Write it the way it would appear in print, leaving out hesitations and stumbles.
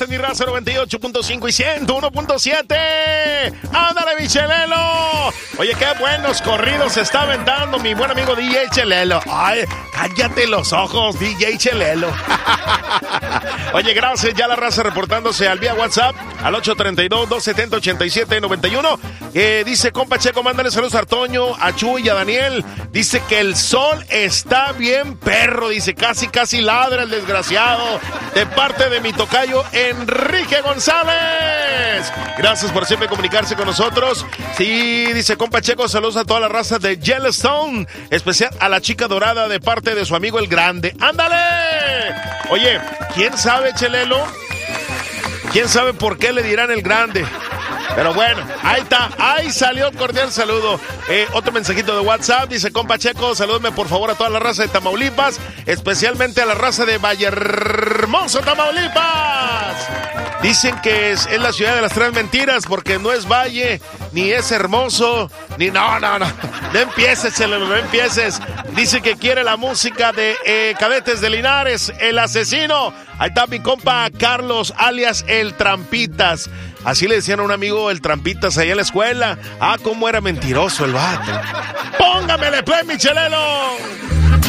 Mi raza 98.5 y 101.7. ¡Ándale, mi Chelelo! Oye, qué buenos corridos se está aventando mi buen amigo DJ Chelelo. Ay, cállate los ojos, DJ Chelelo. Oye, gracias. Ya la raza reportándose al vía WhatsApp al 832-270-8791. Dice, compa Checo, mándale saludos a Artoño, a Chuy y a Daniel. Dice que el sol está bien perro. Dice, casi ladra el desgraciado. De parte de mi tocayo Enrique González. Gracias por siempre comunicarse con nosotros. Sí, dice compa Checo, saludos a toda la raza de Yellowstone, especial a la chica dorada de parte de su amigo el Grande. ¡Ándale! Oye, ¿quién sabe, Chelelo? ¿Quién sabe por qué le dirán el Grande? Pero bueno, ahí está, ahí salió un cordial saludo. Otro mensajito de WhatsApp, dice compa Checo, salúdame por favor a toda la raza de Tamaulipas, especialmente a la raza de Vallehermoso, Tamaulipas. Dicen que es la ciudad de las tres mentiras, porque no es valle, ni es hermoso, ni no empieces, Chelelo, no empieces. Dice que quiere la música de Cadetes de Linares, El Asesino. Ahí está mi compa Carlos, alias El Trampitas. Así le decían a un amigo el Trampitas allá en la escuela. Ah, cómo era mentiroso el vato. ¡Póngamele play, mi Chelelo!